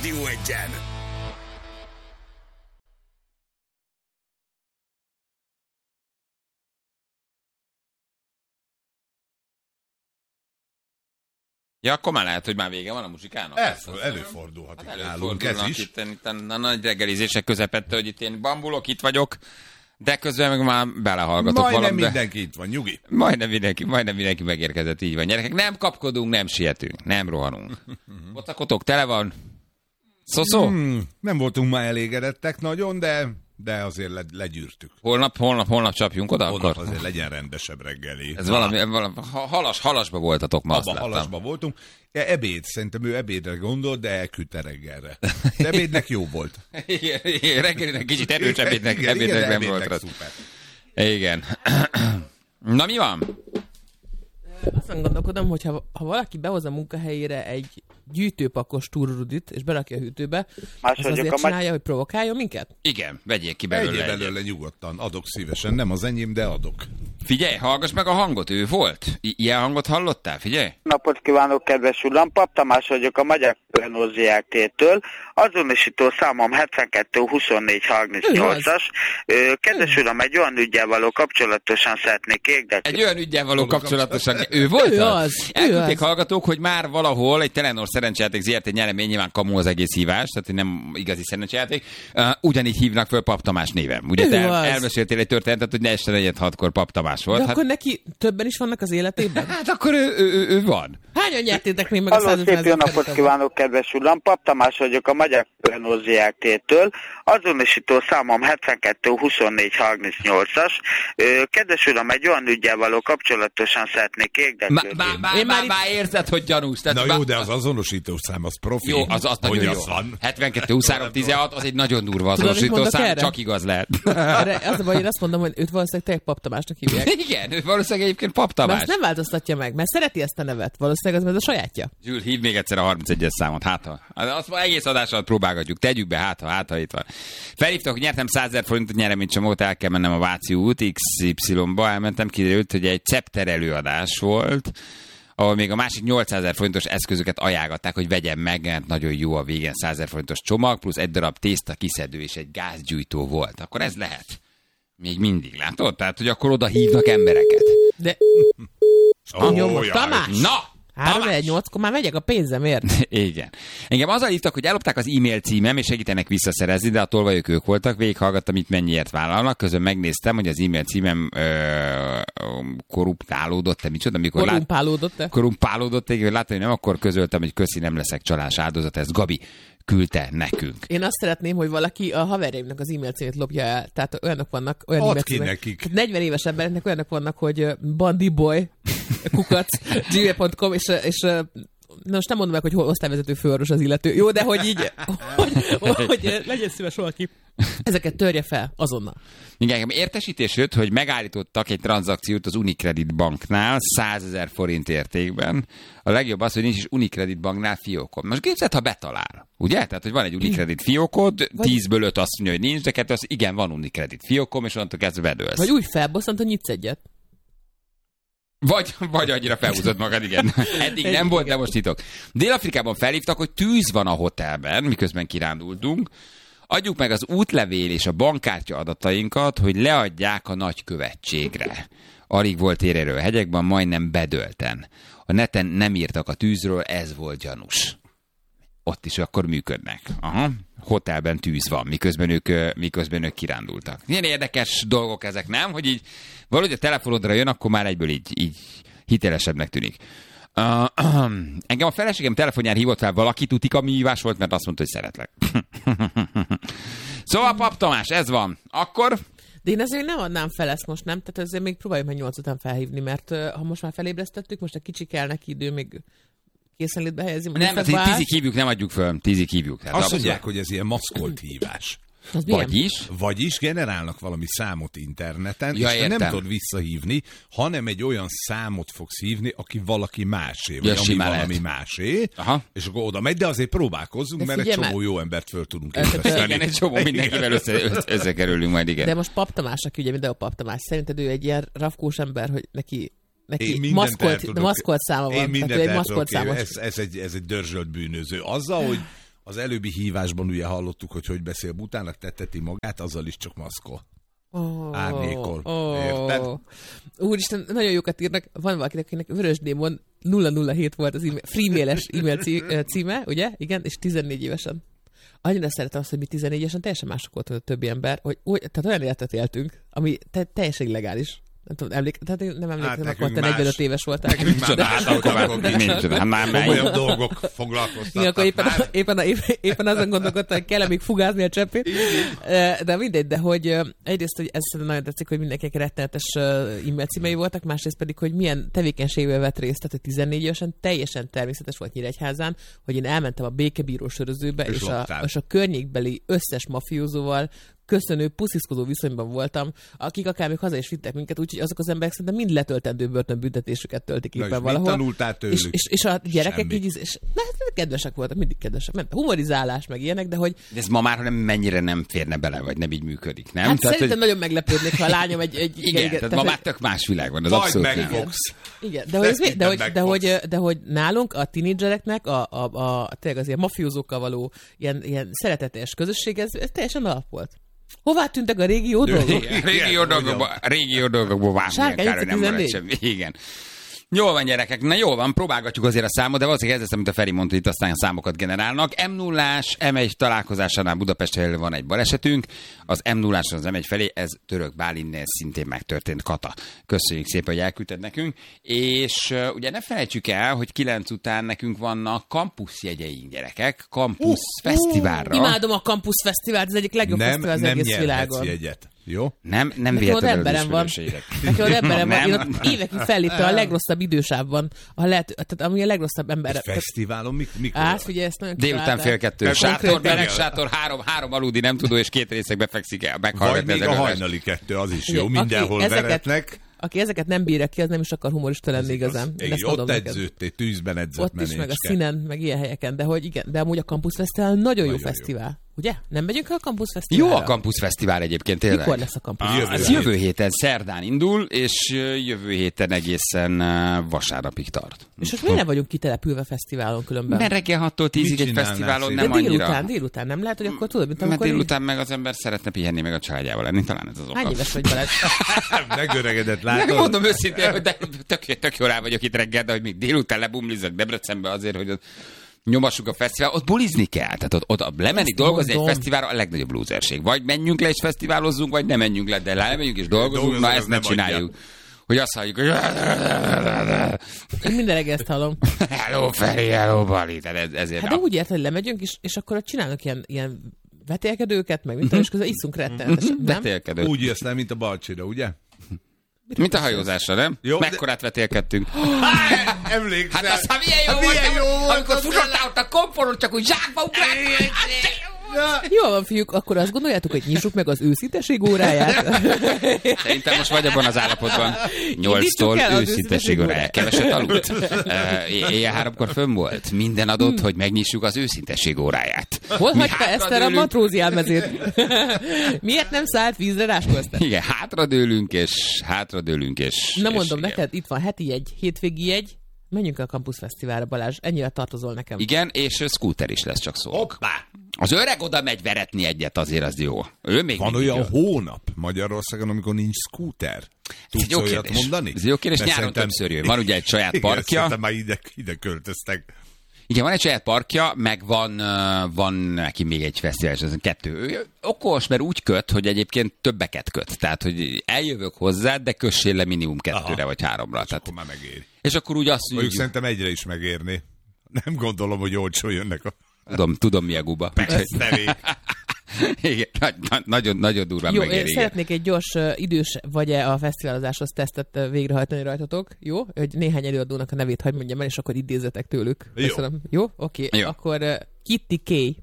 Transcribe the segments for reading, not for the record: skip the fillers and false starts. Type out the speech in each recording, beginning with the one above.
Rádió Egyen. Ja, akkor már lehet, hogy már vége van a muzsikának. Előfordulhat Hát nálunk ez is. Itt a nagy reggelizések közepette, hogy itt én bambulok, itt vagyok, de közben meg már belehallgatok Majdnem valamit. mindenki itt van, nyugi. Majdnem mindenki megérkezett, így van. Gyerekek, nem kapkodunk, nem sietünk, nem rohanunk. Bocakotok tele van. Szoszó? Nem voltunk már elégedettek nagyon, de azért legyűrtük. Holnap csapjunk oda Holnap akkor? azért legyen rendesebb reggeli. Ez valami halasba voltatok ma, azt Abba láttam. halasba voltunk. Ebéd, szerintem ő ebédre gondolt, de elküldte reggelre. De ebédnek jó volt. Igen, reggelinek kicsit erős ebédnek nem volt rá. Szuper. Igen. Na mi van? Aztán gondolkodom, hogy ha valaki behoz a munkahelyére egy gyűjtőpakos turrudit, és berakja a hűtőbe, az azért csinálja, hogy provokáljon minket? Igen, vegyék ki Egyéb belőle. belőle nyugodtan. Adok szívesen. Nem az enyém, de adok. Figyelj, hallgass meg a hangot, ő volt. Ilyen hangot hallottál? Figyelj. Napot kívánok, kedves uram! Pap Tamás vagyok a Magyar Renault Zrt-től. Azonosító számom 72 24 38-as. Kedves uram, egy olyan üggyel való kapcsolatosan szeretnék érdeklődni. Egy olyan üggyel való kapcsolatosan. Ő volt Ő az? az. Elküldték hallgatók, hogy már valahol egy Telenor szerencsejáték Zrt. Nyeremény, nyilván kamu az egész hívás, tehát nem igazi szerencsejáték. Ugyanígy hívnak föl Pap Tamás néven. Ugye te elmeséltél egy történetet, hogy ne este 4-6-kor Pap Tamás volt. De akkor neki többen is vannak az életében? Hát akkor ő van. Hányan nyertétek még meg a Halló, szép jó napot kívánok, kedves uram! Pap Tamás vagyok a Magyar Renault Zrt-től. Azonosító számom 72 24 38-as. Kedves uram, egy olyan üggyel való kapcsolatosan szeretnék érdeklődni. Már érzed, hogy gyanús. Na jó, de az azonosító szám az profi. Jó, az nagyon jó. Van. 72 23 16, az egy nagyon durva azonosító szám, erre? csak igaz lehet. Az a baj, én azt mondom, hogy őt valószínűleg tényleg Pap Tamásnak hívják. Igen, ő valószínűleg egyébként Pap De Tamás. azt nem változtatja meg, mert szereti ezt a nevet. Valószínűleg az a sajátja. Zsül, hív még egyszer a 31-es számot, azt már egész adás alatt próbálgatjuk, tegyük be, ha itt van. Felhívtak, hogy nyertem 100 000 forintot nyereménycsomót, el kell mennem a Váci út XY-ba, elmentem, kiderült, hogy egy CEPTER előadás volt, ahol még a másik 800 000 forintos eszközöket ajánlották, hogy vegyem meg, mert nagyon jó a végén 100 000 forintos csomag, plusz egy darab tészta kiszedő és egy gázgyújtó volt. Akkor ez lehet. Még mindig, látod? Tehát, hogy akkor oda hívnak embereket. De... Jaj. Tamás! Na! 3-1-8-kor már megyek a pénzemért. Igen. Engem azzal hívtak, hogy ellopták az e-mail címem, és segítenek visszaszerezni, de a tolvajok ők voltak, végighallgattam, itt mennyiért vállalnak, közben megnéztem, hogy az e-mail címem korruptálódott-e, micsoda? Korrumpálódott-e, hogy láttam, hogy nem, akkor közöltem, hogy köszi, nem leszek csalás áldozat, ezt Gabi küldte nekünk. Én azt szeretném, hogy valaki a haverjaimnak az e-mail címét lopja el. Tehát olyanok vannak, olyan Add e-mail ki címek. nekik. 40 éves embereknek olyanok vannak, hogy bandiboy, gmail.com, és most nem mondom meg, hogy hol osztályvezető főorvos az illető. Jó, de hogy így, hogy legyen szíves valaki. Ezeket törje fel azonnal. Igen, értesítés jött, hogy megállítottak egy tranzakciót az Unicredit banknál 100 000 forint értékben. A legjobb az, hogy nincs is Unicredit banknál fiókod. Most képzeld, ha betalál. Ugye? Tehát, hogy van egy Unicredit fiókod, 10-ből 5 azt mondja, hogy nincs, de 2 az igen, van Unicredit fiókom, és onnantól kezdve bedőlsz. Vagy úgy felbosszant, hogy nyitsz egyet. Vagy annyira felhúzod magad, igen. Eddig nem volt, de most nyitok. Dél-Afrikában felhívtak, hogy tűz van a hotelben, miközben kirándultunk. Adjuk meg az útlevél és a bankkártya adatainkat, hogy leadják a nagykövetségre. Alig volt érerő a hegyekben, majdnem bedölten. A neten nem írtak a tűzről, ez volt gyanús. Ott is akkor működnek. Aha. Hotelben tűz van, miközben ők kirándultak. Milyen érdekes dolgok ezek, nem? Hogy így valahogy a telefonodra jön, akkor már egyből így hitelesebbnek tűnik. Engem a feleségem telefonján hívott fel valaki, tutika mi hívás volt, mert azt mondta, hogy szeretlek. Szóval Pap Tamás, ez van. Akkor... De én azért nem adnám fel ezt most, nem? Tehát azért még próbáljuk meg 8 után felhívni, mert ha most már felébresztettük, most egy kicsi kell neki idő, még készenlétbe helyezni. Nem, 10-ig hívjuk, nem adjuk föl. 10-ig hívjuk. Hát azt mondják, hogy ez ilyen maszkolt hívás. Vagyis generálnak valami számot interneten, ja, és értem. nem tudod visszahívni, hanem egy olyan számot fogsz hívni, aki valaki másé, vagy ami valami másé, és akkor oda megy, de azért próbálkozzunk, de mert egy csomó jó embert föl tudunk érteszteni. Igen, egy csomó mindenkivel összekerülünk majd, igen. De most Pap Tamás, aki ugye mindenhol Pap Tamás, szerinted ő egy ilyen rafkós ember, hogy neki maszkolt száma van. Én mindent el tudok. Ez egy dörzsölt bűnöző. Azzal, hogy Az előbbi hívásban ugye hallottuk, hogy beszél Butának, tetteti magát, azzal is csak maszkol. Árnyékol. Érted? Úristen, nagyon jókat írnak. Van valakinek, akinek Vörös Démon 007 volt az freemailes e-mail címe, ugye? Igen, és 14 évesen. Annyira szeretem azt, hogy mi 14 évesen teljesen mások volt a többi ember, hogy tehát olyan életet éltünk, ami teljesen illegális. Nem tudom, nem emlékszem, akkor te 45 éves voltál. Komolyabb dolgok foglalkoztattak. Éppen azon gondolkodtam, hogy kell még fugázni a cseppét. De mindegy, de hogy egyrészt, hogy ez nagyon tetszik, hogy mindenkinek rettenetes e-mail címei voltak, másrészt pedig, hogy milyen tevékenységben vett részt, tehát hogy 14 évesen teljesen természetes volt Nyíregyházán, hogy én elmentem a békebíró sörözőbe, és a környékbeli összes mafiózóval köszönő, pusziszkodó viszonyban voltam, akik akár még haza is vittek minket, úgyhogy azok az emberek szerintem mind letöltendő börtönbüntetésüket töltik éppen valahol. Tanultál tőlük? És a gyerekek így, és kedvesek voltak, mindig kedvesek. Humorizálás, meg ilyenek, de hogy... De ez ma már mennyire nem férne bele, vagy nem így működik, nem? Hát tehát, szerintem nagyon meglepődnék, ha a lányom egy igen, tehát ma már tök más világ van, az abszolút megfogsz. Igen, de hogy nálunk a tínédzsereknek tényleg az ilyen mafiózókkal való ilyen szeretetes közösség, ez teljesen alap volt. Hová tűntek a régi jó dolgok? Régi dolgokból vágni akár, nem marad semmi. Igen. Jól van, gyerekek, na jól van, próbálgatjuk azért a számot, de valószínűleg ez lesz, amit a Feri mondta, itt aztán számokat generálnak. M0-ás, M1 találkozásánál Budapest felé van egy balesetünk, az M0-ás az M1 felé, ez Török Bálinnél szintén megtörtént, Kata. Köszönjük szépen, hogy elküldted nekünk. És ugye ne felejtsük el, hogy 9 után nekünk vannak kampuszjegyeink, gyerekek, Campus Fesztiválra. Imádom a Campus Fesztivált, ez egyik legjobb fesztivál az egész világon. Jegyet. Jó? Nem véletlenül az ismerőségek. Neki ott emberem van. Én ott évekig fellépte a legrosszabb idősávban, tehát ami a legrosszabb ember. Fesztiválon mikor? Figyelj, ezt nagyon délután 1:30. Sátor, meleg sátor, 3 aludi nem tudó, és 2 részekbe fekszik el. Vagy még a hajnali 2, az is jó. Mindenhol veretnek. Aki ezeket nem bírja ki, az nem is akar humorista lenni igazán. Ott edződtél, tűzben edzett ott is, meg a színen, meg ilyen helyeken. De hogy igen, de amúgy a Campus Fesztivál nagyon jó fesztivál. Ugye? Nem megyünk el a Campus Fesztiválra? Jó a Campus Fesztivál egyébként, tényleg. Mikor lesz a Campus Fesztivál? Ez jövő héten szerdán indul, és jövő héten egészen vasárnapig tart. És most miért nem vagyunk kitelepülve fesztiválon különben? Mert reggel 6-tól 10-ig egy fesztiválon nem annyira. Délután nem lehet, hogy akkor tudod, mint amikor... Mert délután meg az ember szeretne pihenni, meg a családjával lenni, talán ez az oka. Hány éves vagy, Balázs? Megöregedett, látod? Megmondom őszintén, hogy tök jól rá vagyok itt reggel, de hogy még délután lebumlizok Debrecenbe azért, hogy nyomassuk a fesztivál, ott bulizni kell. Tehát ott lemenni dolgozni egy fesztiválra a legnagyobb lúzerség. Vagy menjünk le és fesztiválozzunk, vagy nem menjünk le, de lemegyünk és dolgozunk, na ezt ne csináljuk. Hogy azt halljuk, hogy... Én minden reggel ezt hallom. Hello Feri, hello Bali. Ezért hát de úgy ért, hogy lemegyünk, és akkor ott csinálnak ilyen vetélkedőket, meg mint és közben iszunk rettenetesen, nem? Vetélkedő. Úgy jössz le, mint a Balcsira, ugye? Mint a hajózásra, nem? Jó, mekkorát vetélkedtünk. Emlékszem. Hát aztán milyen jó volt, amikor futottál ott a komporon, csak úgy zsákba ugráltál. Jó van, fiúk, akkor azt gondoljátok, hogy nyissuk meg az őszinteség óráját? Szerintem most vagy abban az állapotban. 8-tól őszinteség óráját. Keveset aludt. Éjjel 3-kor fönn volt. Minden adott, hogy megnyissuk az őszinteség óráját. Hol hagyta Eszter a matrózi elmezét? Miért nem szállt vízre ráskoztál? Igen, hátradőlünk és... Na mondom neked, itt van heti jegy, hétvégi jegy. Menjünk a Campus Fesztiválra, Balázs. Ennyire tartozol nekem. Igen, és scooter is lesz, csak szó. Hoppá! Az öreg oda megy veretni egyet, azért az jó. Ő még van olyan hónap Magyarországon, amikor nincs scooter? Tudsz olyat mondani? Ez jó kérdés, nyáron többször jön. Van ugye egy saját parkja. Igen, már ide költöztek. Igen, van egy saját parkja, meg van neki még egy fesztivál, és ez 2. Ő okos, mert úgy köt, hogy egyébként többeket köt. Tehát, hogy eljövök hozzá, de kössél le minimum 2-re vagy 3-ra. Tehát, akkor már megéri. És akkor úgy azt mondjuk... Szerintem egyre is megérni. Nem gondolom, hogy olcsó jönnek a... Tudom mi a guba. Igen, nagyon durván jó, megéri. Jó, szeretnék egy gyors idős vagy-e a fesztiválozáshoz tesztet végrehajtani rajtatok. Jó? Hogy néhány előadónak a nevét hagyd mondjam el, és akkor idézetek tőlük. Jó. Köszönöm. Jó? Oké. Akkor Kitty K.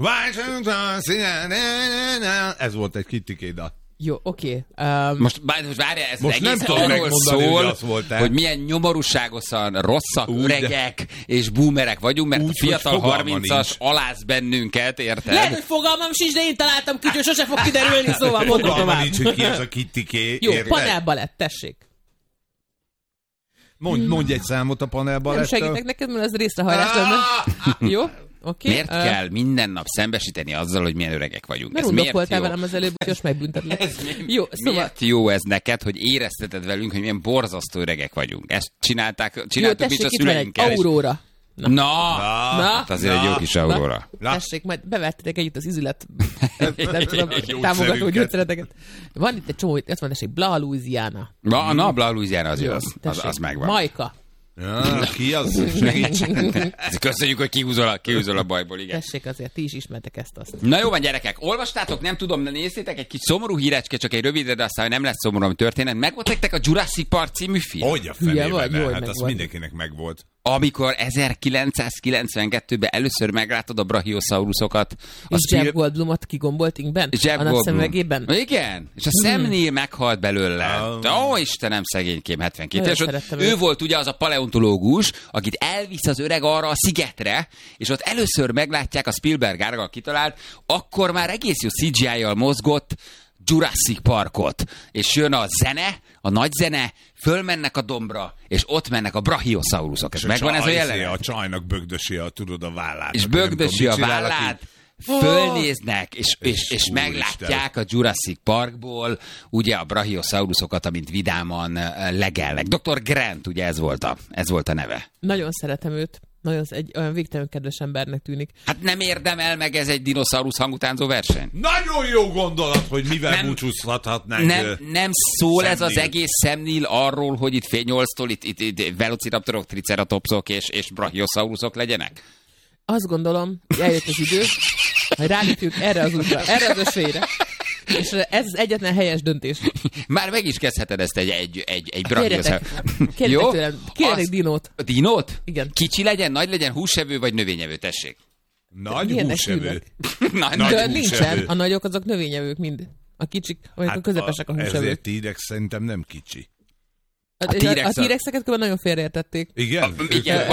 Ez volt egy Kitty K dal. Jó, oké. Most várjál, ez most az egész arról szól, hogy milyen nyomorúságosan rosszak, öregek és boomerek vagyunk, mert a fiatal 30-as aláz bennünket, érted? Lehet, hogy fogalmam sincs, de én találtam ki, hogy sose fog kiderülni, szóval mondom tovább. Fogalmam nincs, hogy ki ez a Kitty K. Jó, panelbalett, tessék. Mondj egy számot a panelbalettől. Nem segítek neked, mert az részrehajlás lenne. Jó? Okay. Miért kell minden nap szembesíteni azzal, hogy milyen öregek vagyunk? Mert undokoltál velem az előbb, hogy most megbüntetlek. Jó, szóval... Miért jó ez neked, hogy érezteted velünk, hogy milyen borzasztó öregek vagyunk? Ezt csináltuk mi a szüleinkkel. Aurora. Na. Hát azért egy jó kis Aurora. Tessék, majd bevettetek együtt az izület támogató gyógyszereteket. Van itt egy csomó, itt van esik, Bla Louisiana. Na, Bla Louisiana az jó, az megvan. Majka. Ja, ki az? Köszönjük, hogy kihúzol a bajból, igen. Tessék, azért ti is ismertek ezt-azt. Na jó van, gyerekek, olvastátok, nem tudom, de nézzétek, egy kis szomorú hírecske, csak egy rövidre, de aztán nem lesz szomorú, ami történet. Megvolt nektek a Jurassic Park című film? Hogy a fenében, hát az mindenkinek megvolt. Amikor 1992-ben először meglátod a brachiosaurusokat. És Jeff Goldblumot kigombolt inkben? Annak szemüvegében? Igen, és a szemnél meghalt belőle. Ó, Istenem, szegénykém, 72 és ő volt ugye az a paleontológus, akit elvisz az öreg arra a szigetre, és ott először meglátják, a Spielberg által kitalált, akkor már egész jó CGI-jal mozgott Jurassic Parkot. És jön a zene, a nagy zene, fölmennek a dombra, és ott mennek a brachiosaurusok. És megvan ez a jelenet? A csajnak bögdösi a vállát. És bögdösi a vállát, fölnéznek, és meglátják a Jurassic Parkból ugye a brachiosauruszokat, amint vidáman legelnek. Dr. Grant, ugye ez volt a neve. Nagyon szeretem őt. Nagyon egy olyan végtelenül kedves embernek tűnik. Hát nem érdemel meg ez egy dinoszaurusz hangutánzó verseny? Nagyon jó gondolat, hogy mivel búcsúzhatnánk. Nem szól ez az egész szemnél arról, hogy itt fényolctól itt velociraptorok, triceratopsok és brachiosaurusok legyenek? Azt gondolom, hogy eljött az idő, hogy rálépjük erre az útra, erre az ösvényre. És ez az egyetlen helyes döntés. Már meg is kezdheted ezt egy brachiosaurus. Kérjetek dinót. Dinót? Igen. Kicsi legyen, nagy legyen, húsevő vagy növényevő, tessék. Nagy húsevő. De nincsen, a nagyok azok növényevők mind. A kicsik, vagy a közepesek a húsevők. Ezért T-rex szerintem nem kicsi. A T-rexeket külön nagyon félreértették. Igen? Igen,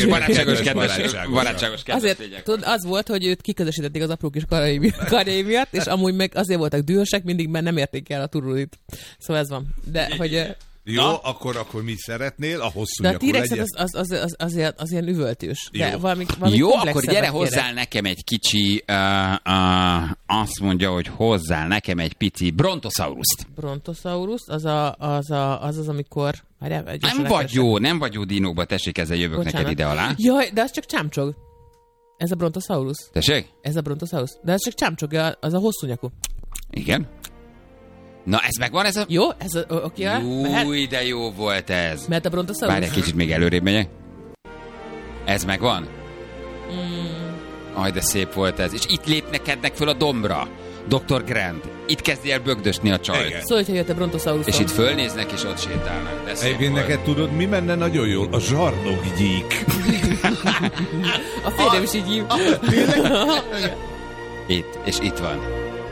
barátságos kedves. Azért, tudod, az volt, hogy őt kiközösítették az apró kis karjai miatt, és amúgy meg azért voltak dühösek, mindig, mert nem érték el a turulit. Szóval ez van. De, hogy... Jó, akkor mi szeretnél? A hosszú nyakú legyen? De a T-rex az ilyen üvöltős. De valami jó, akkor gyere, hozzál nekem egy kicsi, azt mondja, hogy hozzál nekem egy pici Brontosaurust. Brontosaurus, az, amikor... Nem vagy jó dinókba, tessék, ezzel jövök neked ide alá. Jaj, de az csak csámcsog. Ez a Brontosaurus. Tessék? Ez a Brontosaurus. De ez csak csámcsog, az a hosszú nyakú. Igen. Na, ez megvan, ez a... Jó, ez a... Oké, Új, de jó volt ez. Mert a Brontosaurus? Várj egy kicsit, még előrébb megyek. Ez megvan? Aj, de szép volt ez. És itt lépnekednek föl a dombra. Dr. Grant. Itt kezdi el bögdösni a csajt. Szóval, hogy jött a Brontosaurus. És itt fölnéznek, és ott sétálnak. Egyébként neked tudod, mi menne nagyon jól? A zsarnokgyík. A férjem is így hív. Itt, és itt van.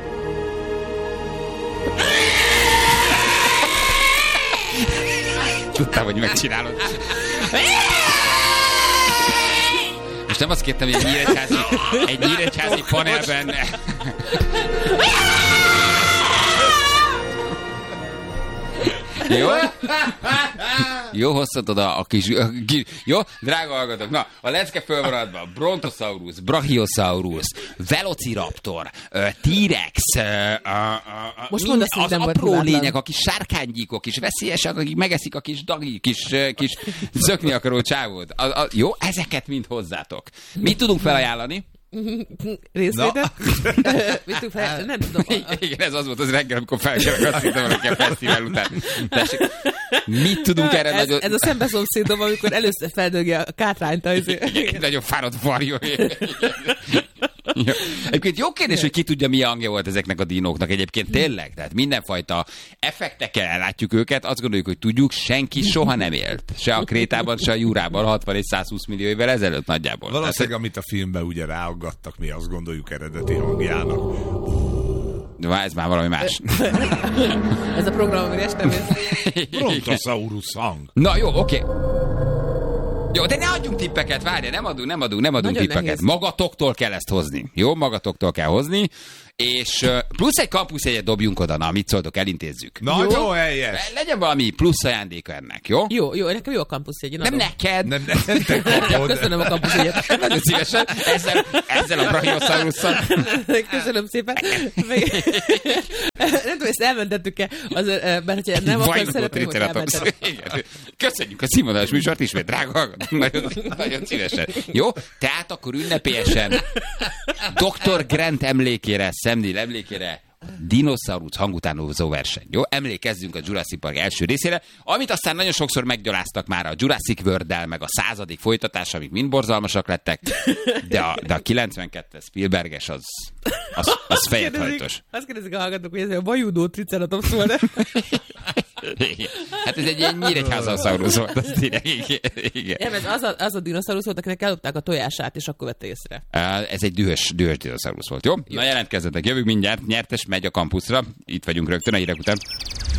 Tudtam, hogy megcsinálod. Most nem azt kértem, hogy egy nyíregyházi panelben... Jó? Jó, hoztad oda a kis... Jó, drága hallgatók. Na, a lecke fölmaradva. Brontosaurus, Brachiosaurus, Velociraptor, T-rex, most mondasz, az apró lények, a kis sárkánygyíkok, kis veszélyesek, akik megeszik a kis dagi, kis zökni akaró csávót. Jó, ezeket mind hozzátok. Mit tudunk felajánlani? Részvétet? Nem tudom. Igen, ez az volt az reggel, amikor felkelek, azt hittem, hogy a fesztivál után. Tessék, mit tudunk erre nagyon... Ez a szembeszomszédom, amikor először feldögje a kátrányt. Nagyon fáradt varjú. Egyébként jó kérdés, hogy ki tudja, milyen hangja volt ezeknek a dinóknak. Egyébként tényleg, tehát mindenfajta effektekkel látjuk őket, azt gondoljuk, hogy tudjuk, senki soha nem élt. Se a Krétában, se a Jurában 60 és 120 millió évvel ezelőtt nagyjából. Valószínűleg, amit a filmben ugye ráaggattak, mi azt gondoljuk eredeti hangjának. De ez már valami más. Ez a program, amire este mész. Brontosaurus hang. Na jó, oké. Jó, de ne adjunk tippeket, várj, nem adunk tippeket. Nehéz. Magatoktól kell ezt hozni. Jó, magatoktól kell hozni. És plusz egy kampuszjegyet dobjunk oda, na, mit szóltok, elintézzük. Nagyon helyes. Legyen valami plusz ajándéka ennek, jó? Jó, nekem jó a kampuszjegy. Nem neked. Nem te kapod. Köszönöm a kampuszjegyet. Nagyon szívesen, ezzel a Brachiosaurus-szal. Köszönöm szépen. Nem tudom, ezt elmentettük-e, mert hogyha nem akkor szeretném, hogy elmentettük. Köszönjük a színvonalas műsort ismét, drága hallgatók. Nagyon szívesen. Jó? Tehát akkor ünnepélyesen Dr. Grant emlékére, Sam emlékére dinoszaurusz hangutánozó verseny. Jó? Emlékezzünk a Jurassic Park első részére, amit aztán nagyon sokszor meggyaláztak már a Jurassic World-del, meg a 100. folytatás, amik mind borzalmasak lettek, de a 92-es Spielberges az fejethajtos. Azt kérdezik a hallgatók, hogy ez a vajudó triceratops volt. Hát ez egy ilyen Nyíregyháza-szaurusz volt. Igen. Nem, ez az a dinoszaurusz volt, akinek ellopták a tojását, és akkor vette észre. Ez egy dühös dinoszaurusz volt, jó? Na jelentkezzetek, jövünk mindjárt, nyertes megy a kampuszra. Itt vagyunk rögtön a hírek után.